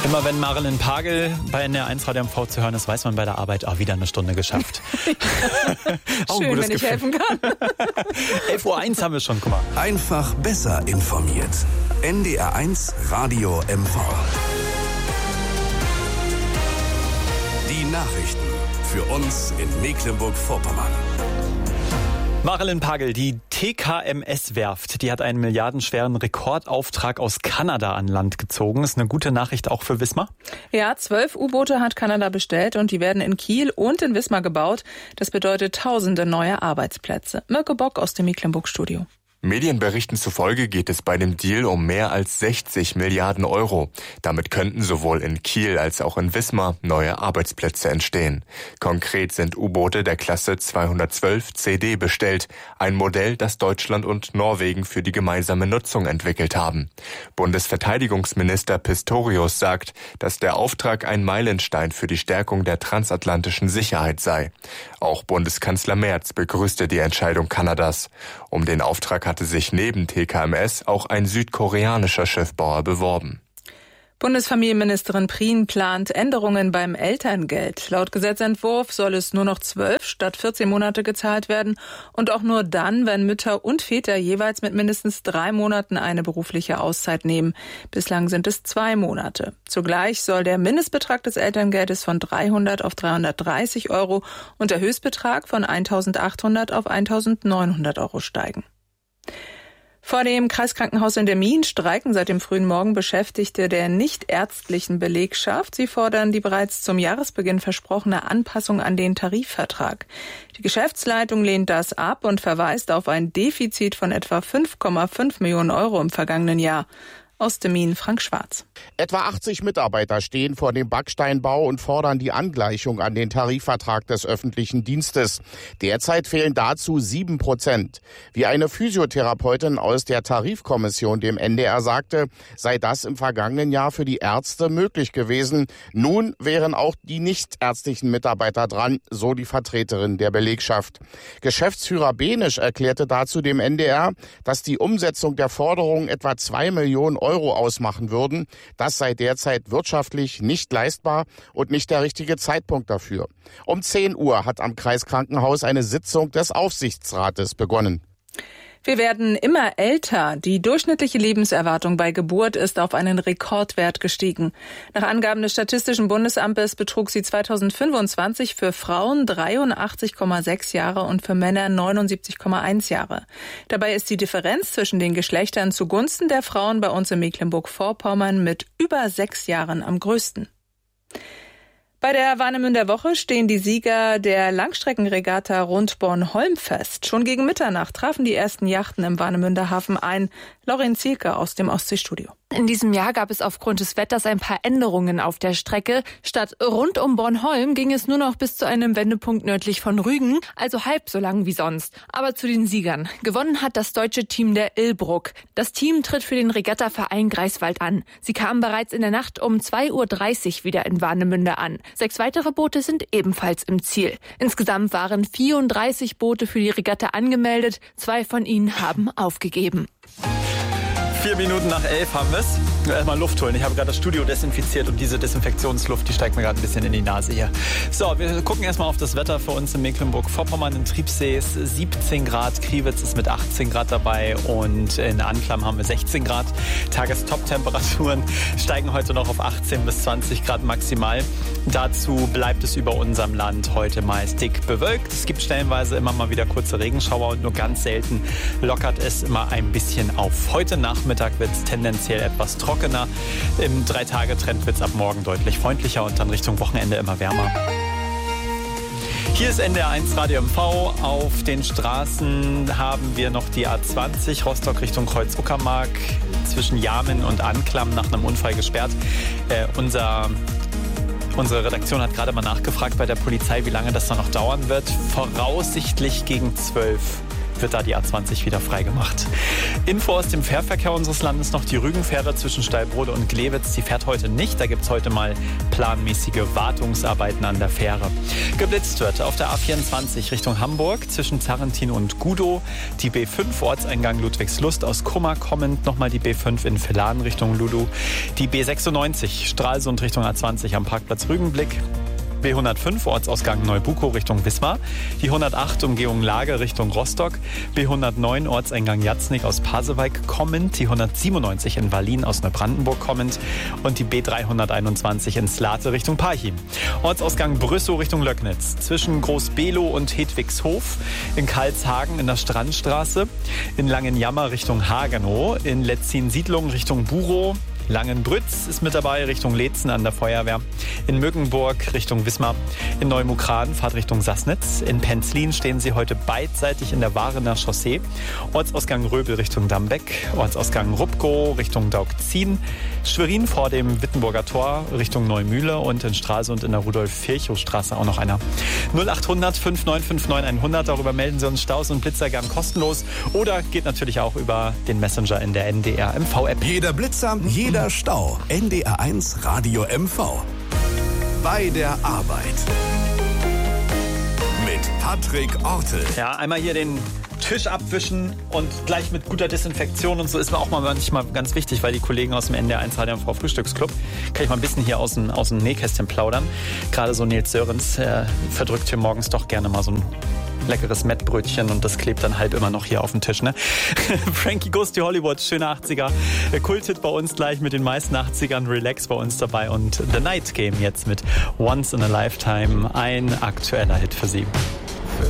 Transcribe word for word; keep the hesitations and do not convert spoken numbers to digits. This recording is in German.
Immer wenn Marilyn Pagel bei N D R eins Radio M V zu hören ist, weiß man bei der Arbeit auch wieder eine Stunde geschafft. Auch schön, wenn ich Gefühl. helfen kann. elf Uhr eins haben wir schon, guck mal. Einfach besser informiert. N D R eins Radio M V. Die Nachrichten für uns in Mecklenburg-Vorpommern. Marilyn Pagel, die T K M S-Werft, die hat einen milliardenschweren Rekordauftrag aus Kanada an Land gezogen. Ist eine gute Nachricht auch für Wismar? Ja, zwölf U-Boote hat Kanada bestellt und die werden in Kiel und in Wismar gebaut. Das bedeutet tausende neue Arbeitsplätze. Mirko Bock aus dem Mecklenburg-Studio. Medienberichten zufolge geht es bei dem Deal um mehr als sechzig Milliarden Euro. Damit könnten sowohl in Kiel als auch in Wismar neue Arbeitsplätze entstehen. Konkret sind U-Boote der Klasse zweihundertzwölf C D bestellt, ein Modell, das Deutschland und Norwegen für die gemeinsame Nutzung entwickelt haben. Bundesverteidigungsminister Pistorius sagt, dass der Auftrag ein Meilenstein für die Stärkung der transatlantischen Sicherheit sei. Auch Bundeskanzler Merz begrüßte die Entscheidung Kanadas. Um den Auftrag hatte sich neben T K M S auch ein südkoreanischer Schiffbauer beworben. Bundesfamilienministerin Prien plant Änderungen beim Elterngeld. Laut Gesetzentwurf soll es nur noch zwölf statt vierzehn Monate gezahlt werden und auch nur dann, wenn Mütter und Väter jeweils mit mindestens drei Monaten eine berufliche Auszeit nehmen. Bislang sind es zwei Monate. Zugleich soll der Mindestbetrag des Elterngeldes von dreihundert auf dreihundertdreißig Euro und der Höchstbetrag von eintausendachthundert auf eintausendneunhundert Euro steigen. Vor dem Kreiskrankenhaus in Demmin streiken seit dem frühen Morgen Beschäftigte der nichtärztlichen Belegschaft. Sie fordern die bereits zum Jahresbeginn versprochene Anpassung an den Tarifvertrag. Die Geschäftsleitung lehnt das ab und verweist auf ein Defizit von etwa fünf Komma fünf Millionen Euro im vergangenen Jahr. Aus Demmin, Frank Schwarz. Etwa achtzig Mitarbeiter stehen vor dem Backsteinbau und fordern die Angleichung an den Tarifvertrag des öffentlichen Dienstes. Derzeit fehlen dazu sieben Prozent. Wie eine Physiotherapeutin aus der Tarifkommission dem N D R sagte, sei das im vergangenen Jahr für die Ärzte möglich gewesen. Nun wären auch die nichtärztlichen Mitarbeiter dran, so die Vertreterin der Belegschaft. Geschäftsführer Benisch erklärte dazu dem N D R, dass die Umsetzung der Forderungen etwa zwei Millionen Euro ausmachen würden. Das sei derzeit wirtschaftlich nicht leistbar und nicht der richtige Zeitpunkt dafür. Um zehn Uhr hat am Kreiskrankenhaus eine Sitzung des Aufsichtsrates begonnen. Wir werden immer älter. Die durchschnittliche Lebenserwartung bei Geburt ist auf einen Rekordwert gestiegen. Nach Angaben des Statistischen Bundesamtes betrug sie zweitausendfünfundzwanzig für Frauen dreiundachtzig Komma sechs Jahre und für Männer neunundsiebzig Komma eins Jahre. Dabei ist die Differenz zwischen den Geschlechtern zugunsten der Frauen bei uns in Mecklenburg-Vorpommern mit über sechs Jahren am größten. Bei der Warnemünder Woche stehen die Sieger der Langstreckenregatta rund Bornholm fest. Schon gegen Mitternacht trafen die ersten Yachten im Warnemünder Hafen ein. Lauren Zielke aus dem Ostseestudio. In diesem Jahr gab es aufgrund des Wetters ein paar Änderungen auf der Strecke. Statt rund um Bornholm ging es nur noch bis zu einem Wendepunkt nördlich von Rügen, also halb so lang wie sonst. Aber zu den Siegern. Gewonnen hat das deutsche Team der Illbruck. Das Team tritt für den Regattaverein Greifswald an. Sie kamen bereits in der Nacht um zwei Uhr dreißig wieder in Warnemünde an. Sechs weitere Boote sind ebenfalls im Ziel. Insgesamt waren vierunddreißig Boote für die Regatta angemeldet. Zwei von ihnen haben aufgegeben. Vier Minuten nach elf haben wir es. Erstmal Luft holen. Ich habe gerade das Studio desinfiziert und diese Desinfektionsluft, die steigt mir gerade ein bisschen in die Nase hier. So, wir gucken erstmal auf das Wetter für uns in Mecklenburg-Vorpommern. In Triebsee ist siebzehn Grad, Kriwitz ist mit achtzehn Grad dabei und in Anklam haben wir sechzehn Grad. Tagestop-Temperaturen steigen heute noch auf achtzehn bis zwanzig Grad maximal. Dazu bleibt es über unserem Land heute meist dick bewölkt. Es gibt stellenweise immer mal wieder kurze Regenschauer und nur ganz selten lockert es immer ein bisschen auf. Heute Nachmittag wird es tendenziell etwas trockener. Im Drei-Tage-Trend wird es ab morgen deutlich freundlicher und dann Richtung Wochenende immer wärmer. Hier ist N D R eins Radio M V. Auf den Straßen haben wir noch die A zwanzig, Rostock Richtung Kreuz-Uckermark, zwischen Jamin und Anklam nach einem Unfall gesperrt. Äh, unser... Unsere Redaktion hat gerade mal nachgefragt bei der Polizei, wie lange das da noch dauern wird. Voraussichtlich gegen zwölf wird da die A zwanzig wieder freigemacht. Info aus dem Fährverkehr unseres Landes noch. Die Rügenfähre zwischen Steilbrode und Glewitz, die fährt heute nicht. Da gibt es heute mal planmäßige Wartungsarbeiten an der Fähre. Geblitzt wird auf der A vierundzwanzig Richtung Hamburg zwischen Zarrentin und Gudow. Die B fünf Ortseingang Ludwigslust aus Kummer kommend. Nochmal die B fünf in Villaren Richtung Lulu. Die B sechsundneunzig Stralsund Richtung A zwanzig am Parkplatz Rügenblick. B hundertfünf Ortsausgang Neubukow Richtung Wismar, die hundertacht Umgehung Lage Richtung Rostock, B hundertneun Ortseingang Jatznig aus Pasewalk kommend, die hundertsiebenundneunzig in Wallin aus Neubrandenburg kommend und die B dreihunderteinundzwanzig in Slate Richtung Parchim. Ortsausgang Brüssow Richtung Löcknitz, zwischen Groß-Below und Hedwigshof, in Karlshagen in der Strandstraße, in Langenjammer Richtung Hagenow, in Letzin-Siedlung Richtung Burow, Langenbrütz ist mit dabei, Richtung Leetzen an der Feuerwehr. In Müggenburg Richtung Wismar. In Neumukran Fahrt Richtung Sassnitz. In Penzlin stehen Sie heute beidseitig in der Warener Chaussee. Ortsausgang Röbel Richtung Dambeck. Ortsausgang Rupkow Richtung Daugzin. Schwerin vor dem Wittenburger Tor Richtung Neumühle. Und in Stralsund in der Rudolf-Virchow-Straße auch noch einer. null achthundert fünf neun fünf neun hundert. Darüber melden Sie uns Staus und Blitzer gern kostenlos. Oder geht natürlich auch über den Messenger in der N D R M V-App. Jeder Blitzer, jeder Stau. N D R eins Radio M V. Bei der Arbeit. Mit Patrick Ortel. Ja, einmal hier den Tisch abwischen und gleich mit guter Desinfektion und so ist mir auch mal manchmal ganz wichtig, weil die Kollegen aus dem N D R eins Radio M V Frühstücksclub, kann ich mal ein bisschen hier aus dem, aus dem Nähkästchen plaudern. Gerade so Nils Sörens äh, verdrückt hier morgens doch gerne mal so ein leckeres Mettbrötchen und das klebt dann halb immer noch hier auf dem Tisch, ne? Frankie Goes to Hollywood, schöne achtziger. Kulthit bei uns gleich mit den meisten achtzigern. Relax bei uns dabei und The Night Game jetzt mit Once in a Lifetime, ein aktueller Hit für Sie.